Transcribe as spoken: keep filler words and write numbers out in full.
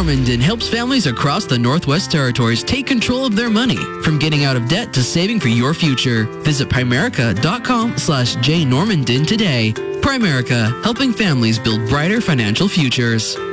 Normandin helps families across the Northwest Territories take control of their money, from getting out of debt to saving for your future. Visit Primerica.com slash jnormandin today. Primerica, helping families build brighter financial futures.